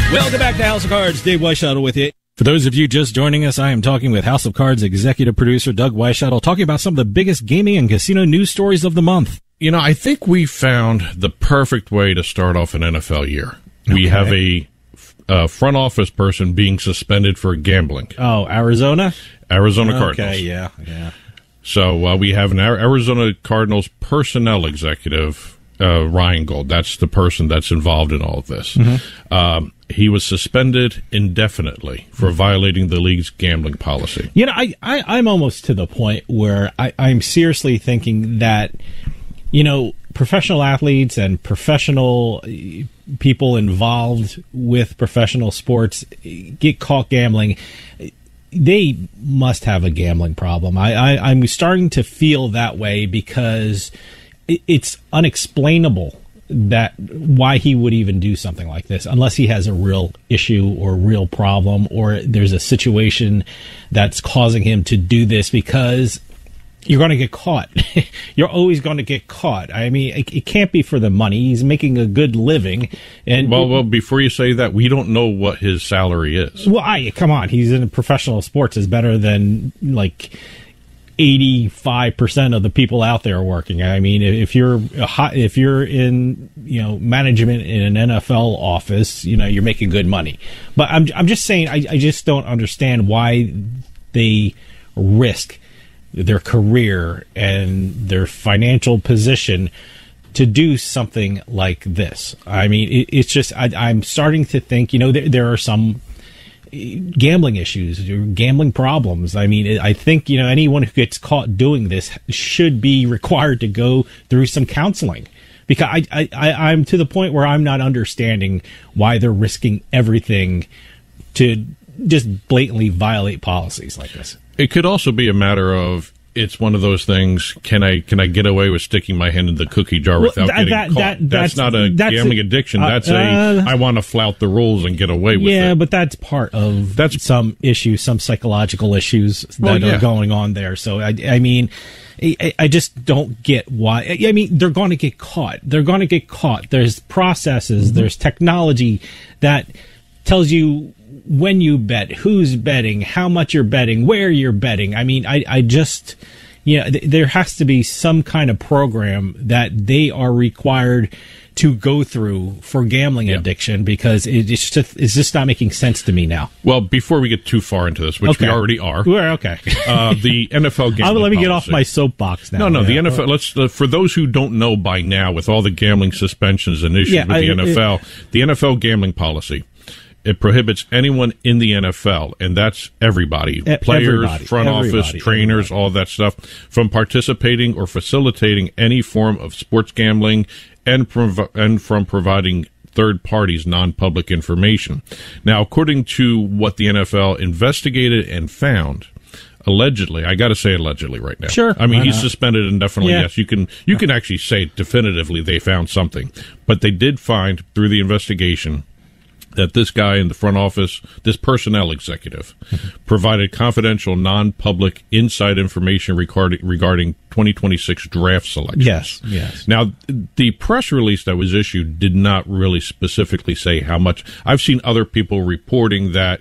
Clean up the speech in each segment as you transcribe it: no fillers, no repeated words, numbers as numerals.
Welcome back to House of Cards. Dave Weishuttle with you. For those of you just joining us, I am talking with House of Cards executive producer Doug Weishuttle, talking about some of the biggest gaming and casino news stories of the month. You know, I think we found the perfect way to start off an NFL year. Okay. We have a front office person being suspended for gambling. Oh, Arizona Cardinals. Okay, yeah. So we have an Arizona Cardinals personnel executive, Ryan Gold. That's the person that's involved in all of this. Mm-hmm. He was suspended indefinitely for violating the league's gambling policy. You know, I'm almost to the point where I'm seriously thinking that, you know, professional athletes and professional people involved with professional sports get caught gambling. They must have a gambling problem. I'm starting to feel that way because it's unexplainable that why he would even do something like this unless he has a real issue or real problem or there's a situation that's causing him to do this, because you're going to get caught. You're always going to get caught. I mean, it can't be for the money. He's making a good living. And well, before you say that, we don't know what his salary is. Well, come on. He's in professional sports. Is better than like 85% of the people out there working. I mean, if you're in, you know, management in an NFL office, you know, you're making good money. But I'm just saying, I just don't understand why they risk their career and their financial position to do something like this. I mean, it's just, I'm starting to think, you know, there are some gambling issues, gambling problems. I mean, I think, you know, anyone who gets caught doing this should be required to go through some counseling, because I'm to the point where I'm not understanding why they're risking everything to just blatantly violate policies like this. It could also be a matter of, it's one of those things, can I get away with sticking my hand in the cookie jar without getting caught? That's not a gambling addiction. That's I want to flout the rules and get away with it. Yeah, but that's part of some issues, some psychological issues that are going on there. So, I mean, I just don't get why. I mean, they're going to get caught. They're going to get caught. There's processes, there's technology that tells you when you bet, who's betting, how much you're betting, where you're betting. I mean, I just, you know, there has to be some kind of program that they are required to go through for gambling addiction, because it's just not making sense to me now. Well, before we get too far into this, which we already are. We're okay. The NFL gambling let me policy. get off my soapbox now. No, the NFL, for those who don't know by now, with all the gambling suspensions and issues with the NFL, the NFL gambling policy, it prohibits anyone in the NFL, and that's everybody, players, front office, trainers, all that stuff, from participating or facilitating any form of sports gambling and from providing third parties non-public information. Now, according to what the NFL investigated and found, allegedly, I got to say allegedly right now. Sure. I mean, he's suspended indefinitely. Yeah. Yes, you can actually say definitively they found something, but they did find through the investigation that this guy in the front office, this personnel executive, provided confidential, non-public inside information regarding 2026 draft selections. Yes. Now, the press release that was issued did not really specifically say how much. I've seen other people reporting that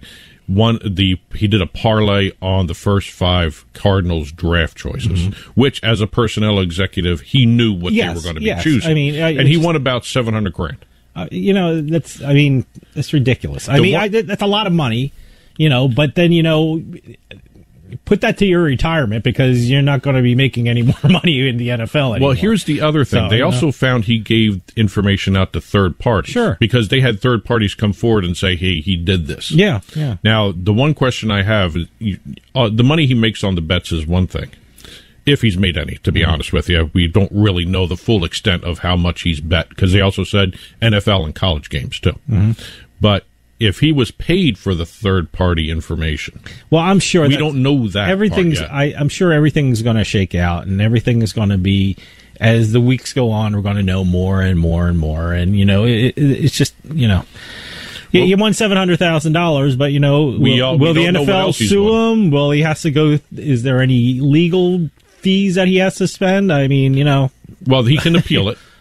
he did a parlay on the first 5 Cardinals draft choices, which, as a personnel executive, he knew what they were going to be choosing. I mean, and he won about $700,000. You know, that's ridiculous. I mean, that's a lot of money, you know, but then, you know, put that to your retirement, because you're not going to be making any more money in the NFL anymore. Well, here's the other thing. They also found he gave information out to third parties. Sure. Because they had third parties come forward and say, hey, he did this. Yeah. Now, the one question I have is, the money he makes on the bets is one thing. If he's made any, to be honest with you. We don't really know the full extent of how much he's bet, because they also said NFL and college games, too. But if he was paid for the third-party information, well, I'm sure we don't know that. I'm sure everything's going to shake out, and everything is going to be, as the weeks go on, we're going to know more and more and more. And, you know, it's just, you know. You won $700,000, but, you know, will the NFL sue him? Well, he has to go. Is there any legal fees that he has to spend? I mean, you know. Well, he can appeal it.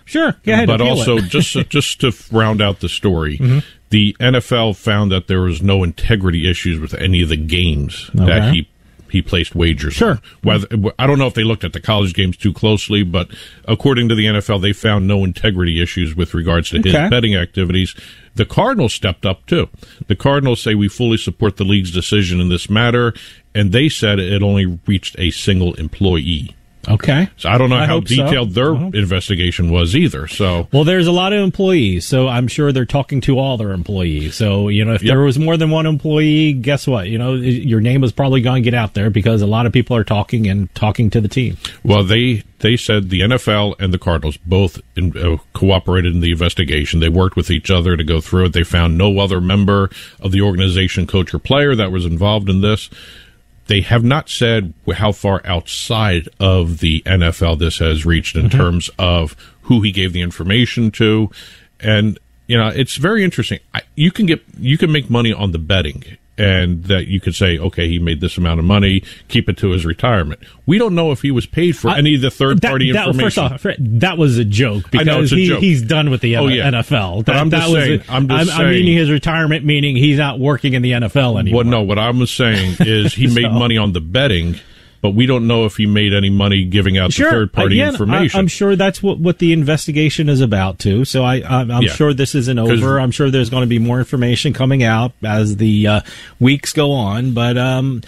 Go ahead. But also, just to round out the story, the NFL found that there was no integrity issues with any of the games that he placed wagers on. Whether, I don't know if they looked at the college games too closely, but according to the NFL, they found no integrity issues with regards to his betting activities. The Cardinals stepped up, too. The Cardinals say we fully support the league's decision in this matter, and they said it only reached a single employee. Okay. So I don't know how detailed their investigation was either. So well, there's a lot of employees, so I'm sure they're talking to all their employees. So, if there was more than one employee, guess what? Your name was probably going to get out there because a lot of people are talking to the team. Well, they said the NFL and the Cardinals both cooperated in the investigation. They worked with each other to go through it. They found no other member of the organization, coach or player, that was involved in this. They have not said how far outside of the NFL this has reached in terms of who he gave the information to. And, it's very interesting. You can make money on the betting, and that you could say, okay, he made this amount of money, keep it to his retirement. We don't know if he was paid for any of the third-party information. First off, that was a joke because I know, it's a joke. He's done with the NFL. But I'm just saying. I'm meaning his retirement, meaning he's not working in the NFL anymore. Well, no, what I'm saying is he made money on the betting, but we don't know if he made any money giving out the third-party information. I'm sure that's what the investigation is about, too. So I'm sure this isn't over. I'm sure there's going to be more information coming out as the weeks go on. But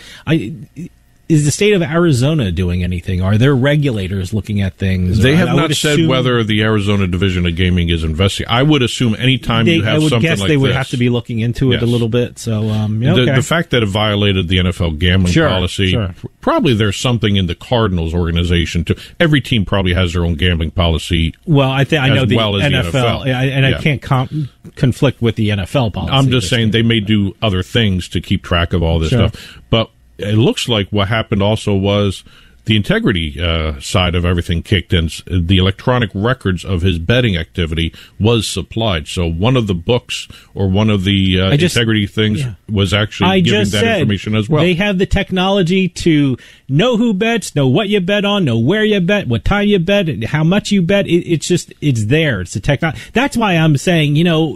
is the state of Arizona doing anything? Are there regulators looking at things? They have not said whether the Arizona Division of Gaming is investigating. I would assume anytime you have something like this. I would guess they would have to be looking into it a little bit. So the fact that it violated the NFL gambling policy, probably there's something in the Cardinals organization too. Every team probably has their own gambling policy. Well, I know the NFL, and I can't conflict with the NFL policy. I'm just saying they may do other things to keep track of all this stuff, but it looks like what happened also was the integrity side of everything kicked in. The electronic records of his betting activity was supplied. So one of the books or one of the integrity things was actually giving that information as well. They have the technology to know who bets, know what you bet on, know where you bet, what time you bet, how much you bet. It's there. It's the technology. That's why I'm saying,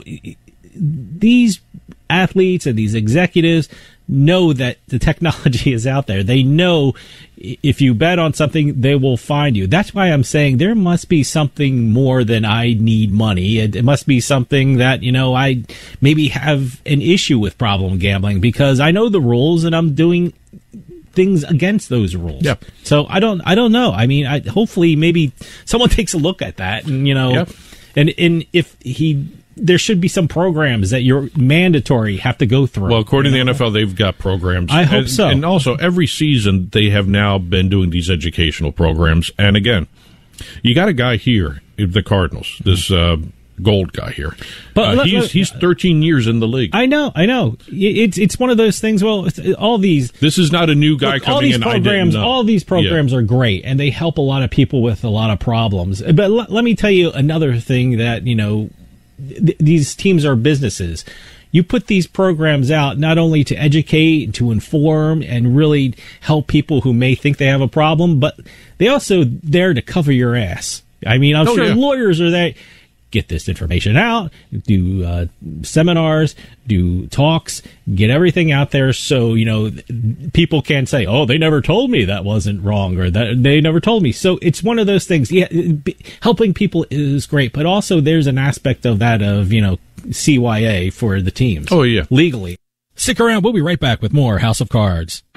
these athletes and these executives know that the technology is out there. They know if you bet on something, they will find you. That's why I'm saying there must be something more than I need money. It must be something that, I maybe have an issue with problem gambling because I know the rules and I'm doing things against those rules. Yep. So I don't know. I mean, hopefully maybe someone takes a look at that and, and if there should be some programs that you're mandatory have to go through. Well, according to the NFL, they've got programs. I hope so. And also, every season, they have now been doing these educational programs. And again, you got a guy here, the Cardinals, this Gold guy here. But he's 13 years in the league. I know. It's one of those things. Well, all these. This is not a new guy coming in. All these programs are great, and they help a lot of people with a lot of problems. But let me tell you another thing that these teams are businesses. You put these programs out not only to educate, to inform, and really help people who may think they have a problem, but they also there to cover your ass. I mean, I'm sure lawyers are there. Get this information out, do seminars, do talks, get everything out there so, people can't say, oh, they never told me that wasn't wrong or that they never told me. So it's one of those things. Yeah, helping people is great, but also there's an aspect of that of, CYA for the teams. Oh, yeah. Legally. Stick around. We'll be right back with more House of Cards.